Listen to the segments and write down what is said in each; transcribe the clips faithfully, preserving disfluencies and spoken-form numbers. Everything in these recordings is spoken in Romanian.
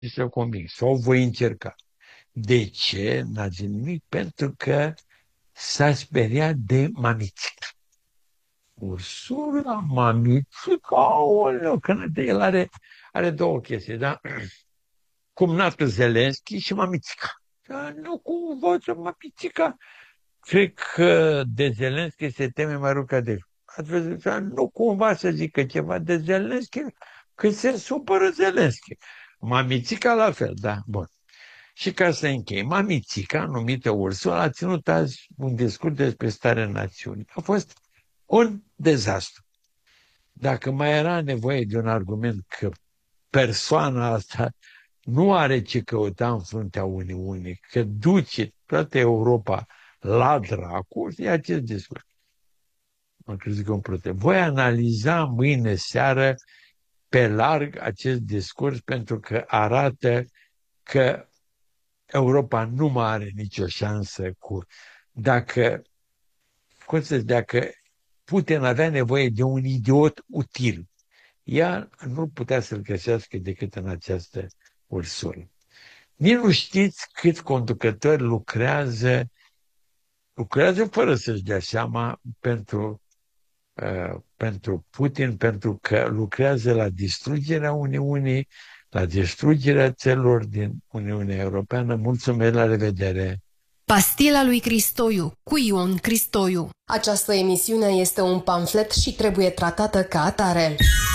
și să conving. Sau voi încerca. De ce? N-a zis nimic. Pentru că s-a speriat de mamițică. Ursula, mamițică, aoleu, că el are, are două chestii, da? Cumnatul Zelenski și mamițica. Dar nu cumva să mamițica. Cred că de Zelenski se teme mai rău ca de... Ați văzut? Nu cumva să zică ceva de Zelenski, că se supără Zelenski. Mamițica la fel, da, bun. Și ca să închei, mamițica, numită Ursula, a ținut azi un discurs despre starea națiunii. A fost un dezastru. Dacă mai era nevoie de un argument că persoana asta nu are ce căuta în fruntea Uniunii, că duce toată Europa la dracu, e acest discurs. Mă crezi că un protest. Voi analiza mâine seară pe larg acest discurs pentru că arată că Europa nu mai are nicio șansă cu... Dacă, cum să zic, dacă Putin avea nevoie de un idiot util, ea nu putea să-l găsească decât în această Ursulă. Nici nu știți câți conducători lucrează, lucrează fără să-și dea seama pentru, uh, pentru Putin, pentru că lucrează la distrugerea Uniunii, la distrugerea țărilor din Uniunea Europeană. Mulțumesc, la revedere! Pastila lui Cristoiu, cu Ion Cristoiu. Această emisiune este un pamflet și trebuie tratată ca atare.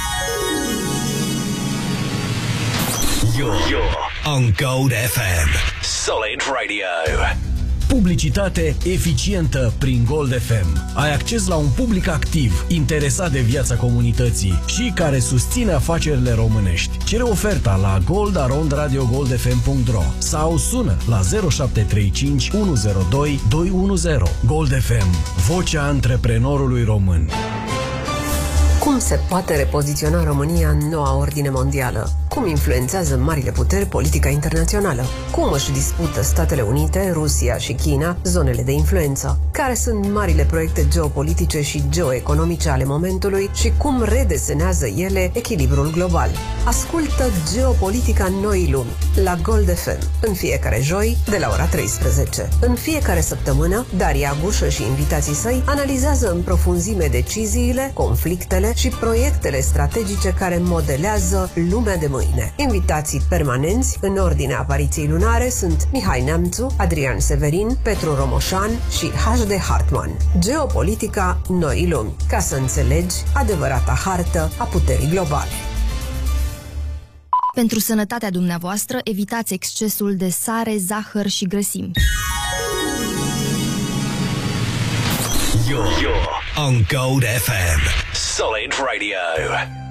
You're, you're on Gold F M. Solid Radio. Publicitate eficientă prin Gold F M. Ai acces la un public activ, interesat de viața comunității și care susține afacerile românești. Cere oferta la gold arond radio gold f m punct r o sau sună la zero șapte trei cinci unu zero doi doi unu zero. Gold F M, vocea antreprenorului român. Cum se poate repoziționa România în noua ordine mondială? Cum influențează marile puteri politica internațională? Cum își dispută Statele Unite, Rusia și China zonele de influență? Care sunt marile proiecte geopolitice și geoeconomice ale momentului și cum redesenează ele echilibrul global? Ascultă Geopolitica Noii Lumi la Gold F M în fiecare joi de la ora treisprezece. În fiecare săptămână, Daria Gușă și invitații săi analizează în profunzime deciziile, conflictele și proiectele strategice care modelează lumea de mâine. Invitații permanenți în ordinea apariției lunare sunt Mihai Neamțu, Adrian Severin, Petru Romoșan și H D Hartman. Geopolitica Noii Lumi, ca să înțelegi adevărata hartă a puterii globale. Pentru sănătatea dumneavoastră, evitați excesul de sare, zahăr și grăsimi. You're, you're on Gold F M. Solid Radio.